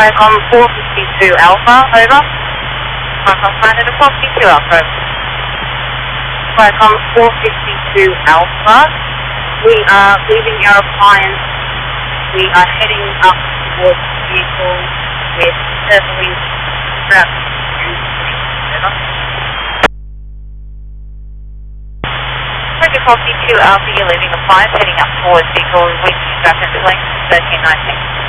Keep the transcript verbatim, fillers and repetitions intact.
Viacom four fifty-two Alpha, over. Viacom Planet four fifty-two Alpha, over. Viacom four fifty-two Alpha. We are leaving our appliance. We are heading up towards the vehicle with circling straps and over. four fifty-two Alpha, you're leaving appliance, heading up towards vehicle with straps and length thirteen nineteen.